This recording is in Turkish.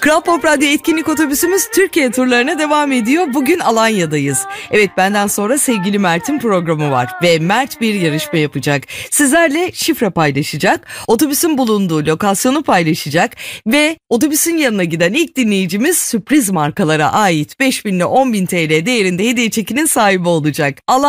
Kral Pop Radyo etkinlik otobüsümüz Türkiye turlarına devam ediyor. Bugün Alanya'dayız. Evet, benden sonra sevgili Mert'in programı var ve Mert bir yarışma yapacak. Sizlerle şifre paylaşacak, otobüsün bulunduğu lokasyonu paylaşacak ve otobüsün yanına giden ilk dinleyicimiz sürpriz markalara ait 5.000 ile 10.000 TL değerinde hediye çekinin sahibi olacak.